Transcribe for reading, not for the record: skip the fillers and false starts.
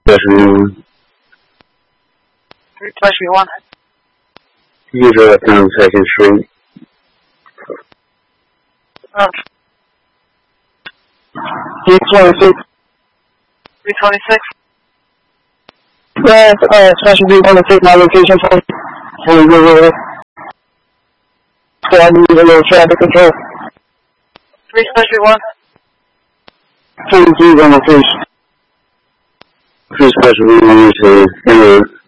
special 3/1. User account section 3. 326. 326. Yes, special 326, my location for I need a little traffic control. 3/1. 43 on location. 3 special 1 to enter